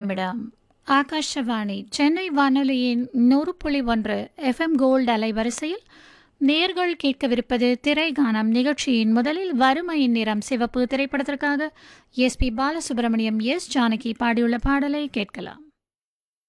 நிமிடம். ஆகாஷவாணி சென்னை வானொலியின் 100.1 FM gold அலைவரிசையில் நேர்கள் கேட்கவிருப்பது திரைகானம் நிகழ்ச்சியின் முதலில் வறுமையின் நிறம் சிவப்பு திரைப்படத்திற்காக SP பாலசுப்ரமணியம், S ஜானகி பாடியுள்ள பாடலை கேட்கலாம்.